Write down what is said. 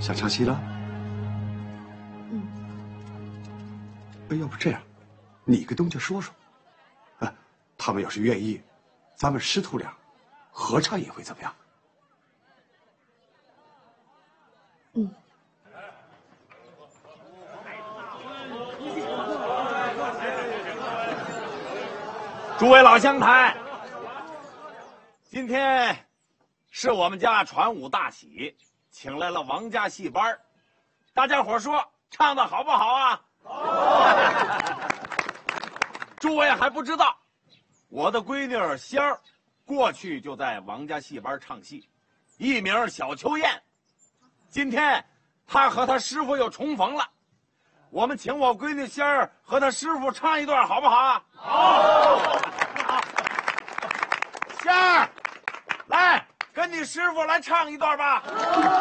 想唱戏了？ 嗯。 要不这样，你跟东家说说，啊，他们要是愿意，咱们师徒俩合唱一回怎么样？ 嗯。 诸位老乡台，今天是我们家传武大喜，请来了王家戏班，大家伙说唱的好不好啊？好。诸位还不知道，我的闺女仙儿，过去就在王家戏班唱戏，艺名小秋燕。今天她和她师傅又重逢了，我们请我闺女仙儿和她师傅唱一段，好不好啊？好。仙儿，来跟你师傅来唱一段吧。